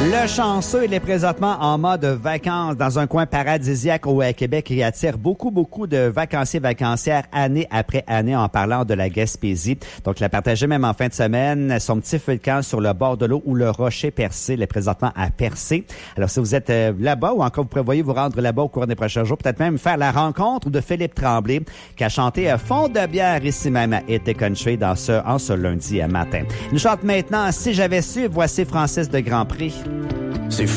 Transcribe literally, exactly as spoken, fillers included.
Le chanceux, il est présentement en mode vacances dans un coin paradisiaque au Québec qui attire beaucoup, beaucoup de vacanciers, vacancières année après année en parlant de la Gaspésie. Donc, il a partagé même en fin de semaine son petit feu de camp sur le bord de l'eau où le rocher Percé, il est présentement à Percé. Alors, si vous êtes euh, là-bas ou encore vous prévoyez vous rendre là-bas au cours des prochains jours, peut-être même faire la rencontre de Philippe Tremblay qui a chanté euh, Fond de bière ici même à Été Country dans ce, en ce lundi matin. Il nous chante maintenant Si j'avais su, voici Francis de Grandpré. C'est